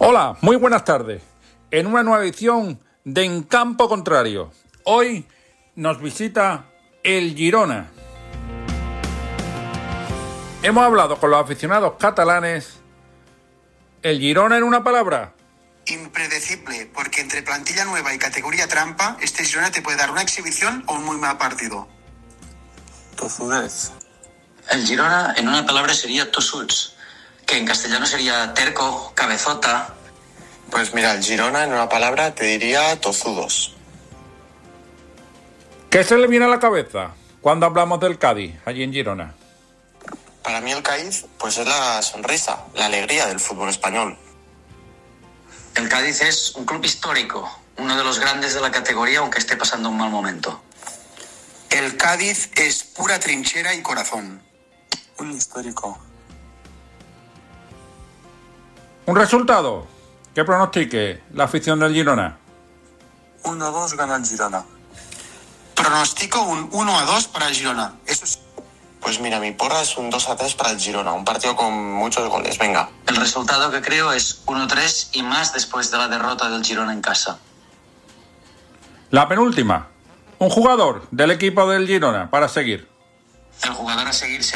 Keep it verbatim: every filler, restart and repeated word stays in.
Hola, muy buenas tardes. En una nueva edición de En Campo Contrario. Hoy nos visita el Girona. Hemos hablado con los aficionados catalanes. ¿El Girona en una palabra? Impredecible, porque entre plantilla nueva y categoría trampa, este Girona te puede dar una exhibición o un muy mal partido. Tozudez. El Girona en una palabra sería tossuts, que en castellano sería terco, cabezota. Pues mira, el Girona en una palabra te diría tozudos. ¿Qué se le viene a la cabeza cuando hablamos del Cádiz allí en Girona? Para mí el Cádiz pues es la sonrisa, la alegría del fútbol español. El Cádiz es un club histórico, uno de los grandes de la categoría, aunque esté pasando un mal momento. El Cádiz es pura trinchera y corazón. Un histórico. ¿Un resultado que pronostique la afición del Girona? uno a dos gana el Girona. Pronostico un uno a dos para el Girona. Eso sí. Pues mira, mi porra es un dos a tres para el Girona, un partido con muchos goles, venga. El resultado que creo es uno tres y más después de la derrota del Girona en casa. La penúltima. Un jugador del equipo del Girona para seguir. El jugador a seguir